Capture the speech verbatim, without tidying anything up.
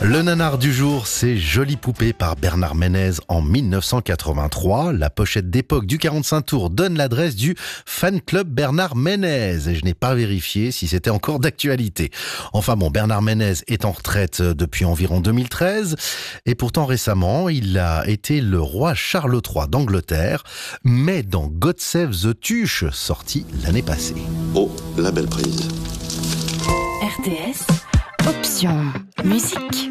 Le nanar du jour, c'est Jolie Poupée par Bernard Ménez en mille neuf cent quatre-vingt-trois. La pochette d'époque du quarante-cinq tours donne l'adresse du fan club Bernard Ménez. Et je n'ai pas vérifié si c'était encore d'actualité. Enfin bon, Bernard Ménez est en retraite depuis environ deux mille treize. Et pourtant récemment, il a été le roi Charles trois d'Angleterre. Mais dans God Save the Tuche, sorti l'année passée. Oh, la belle prise. R T S, option musique.